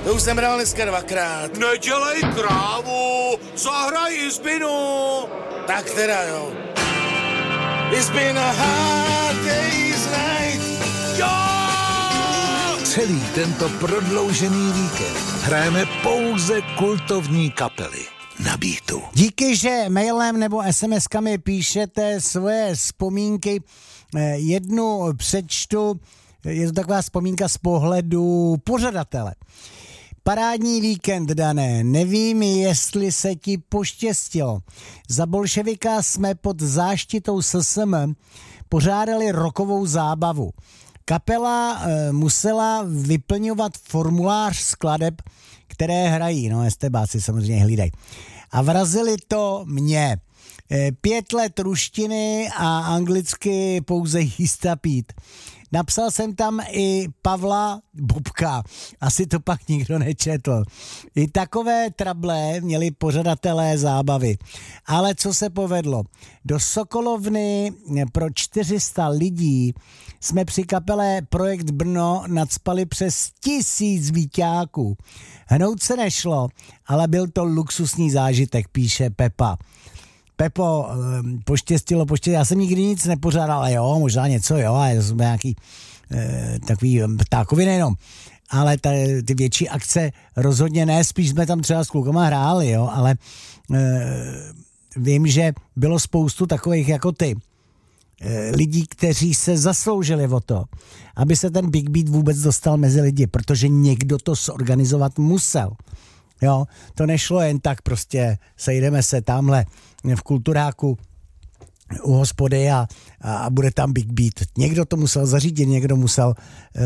To už jsem hrál dneska 2krát. Nedělej krávu, zahraj Izbinu. Tak teda jo. It's been a hard day's night. Jo! Celý tento prodloužený víkend hrajeme pouze kultovní kapely na Beatu. Díky, že mailem nebo SMS-kami píšete svoje vzpomínky. Jednu přečtu, je to taková vzpomínka z pohledu pořadatele. Parádní víkend, Dané, nevím, jestli se ti poštěstilo. Za bolševika jsme pod záštitou SSM pořádali rockovou zábavu. Kapela musela vyplňovat formulář skladeb, které hrají, no estebáci samozřejmě hlídají. A vrazili to mě. 5 let ruštiny a anglicky pouze jíst a pít. Napsal jsem tam i Pavla Bobka, asi to pak nikdo nečetl. I takové trable měli pořadatelé zábavy. Ale co se povedlo? Do Sokolovny pro 400 lidí jsme při kapele Projekt Brno nacpali přes 1000 víťáků. Hnout se nešlo, ale byl to luxusní zážitek, píše Pepa. Pepo, poštěstilo, já jsem nikdy nic nepořádal, ale jo, možná něco, jo, a jsme nějaký takový ptákoviny jenom. Ale ty větší akce rozhodně ne, spíš jsme tam třeba s klukama hráli, jo, ale vím, že bylo spoustu takových jako ty lidí, kteří se zasloužili o to, aby se ten Big Beat vůbec dostal mezi lidi, protože někdo to zorganizovat musel. Jo, to nešlo jen tak prostě, sejdeme se tamhle v Kulturáku u hospody a bude tam Big Beat. Někdo to musel zařídit, někdo musel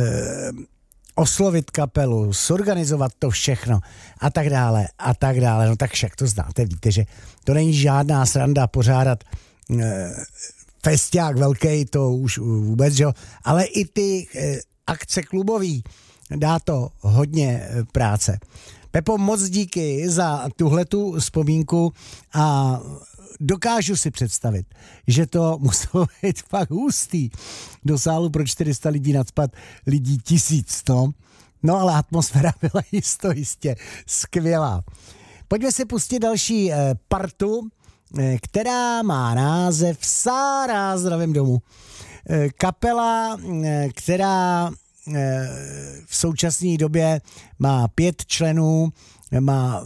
oslovit kapelu, zorganizovat to všechno a tak dále, a tak dále. No tak však to znáte, víte, že to není žádná sranda pořádat festiák velký, to už vůbec, že jo, ale i ty akce klubový, dá to hodně práce. Pepo, moc díky za tuhletu vzpomínku a dokážu si představit, že to muselo být fakt hustý. Do sálu pro 400 lidí nacpat lidí 1000, no. No ale atmosféra byla jistě skvělá. Pojďme si pustit další partu, která má název Sára, zdravím domů. Kapela, která v současné době má 5 členů, má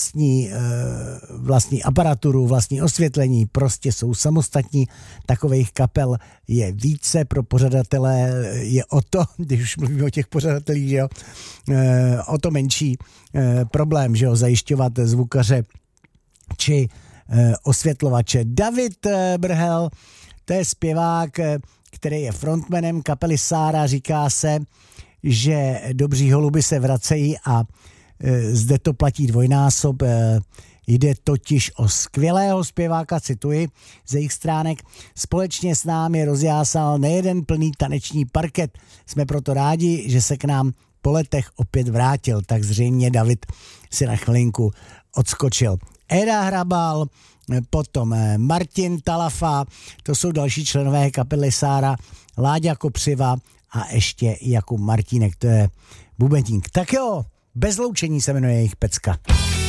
vlastní aparaturu, vlastní osvětlení, prostě jsou samostatní. Takových kapel je více, pro pořadatele je o to, když už mluvíme o těch pořadatelích, že jo, o to menší problém, že jo, zajišťovat zvukaře či osvětlovače. David Brhel, to je zpěvák, který je frontmanem kapely Sára, říká se, že dobří holuby se vracejí a zde to platí dvojnásob. Jde totiž o skvělého zpěváka, cituji z jejich stránek. Společně s námi rozjásal nejeden plný taneční parket. Jsme proto rádi, že se k nám po letech opět vrátil. Tak zřejmě David si na chvilinku odskočil. Eda Hrabal, potom Martin Talafa, to jsou další členové kapely Sára, Láďa Kopřiva a ještě Jakub Martínek, to je bubeník. Tak jo, Bez loučení se jmenuje jejich pecka.